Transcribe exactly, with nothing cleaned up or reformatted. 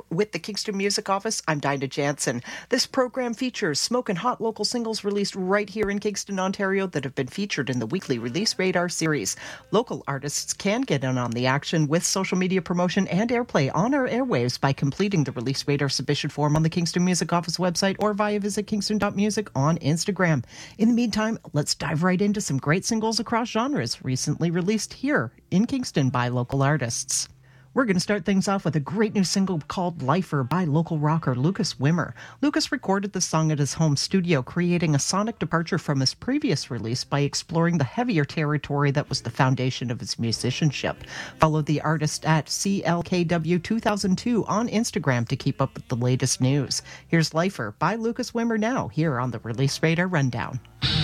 With the Kingston Music Office, I'm Dinah Jansen. This program features smoking hot local singles released right here in Kingston, Ontario that have been featured in the weekly Release Radar series. Local artists can get in on the action with social media promotion and airplay on our airwaves by completing the Release Radar submission form on the Kingston Music Office website or via visit kingston dot music on Instagram. In the meantime, let's dive right into some great singles across genres recently released here in Kingston by local artists. We're going to start things off with a great new single called Lifer by local rocker Lucas Wimmer. Lucas recorded the song at his home studio, creating a sonic departure from his previous release by exploring the heavier territory that was the foundation of his musicianship. Follow the artist at C L K W two thousand two on Instagram to keep up with the latest news. Here's Lifer by Lucas Wimmer now, here on the Release Radar Rundown.